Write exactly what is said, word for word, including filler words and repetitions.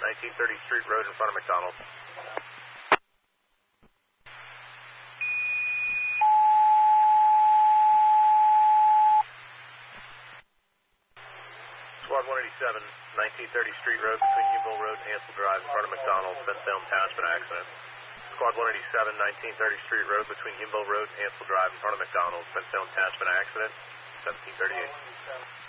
nineteen thirty Street Road in front of McDonald's. Squad one eighty-seven, nineteen thirty Street Road between Humboldt Road and Hansel Drive in front of McDonald's, been found attachment accident. Squad one eighty-seven, nineteen thirty Street Road between Humboldt Road and Hansel Drive in front of McDonald's, been found attachment accident, seventeen thirty-eight.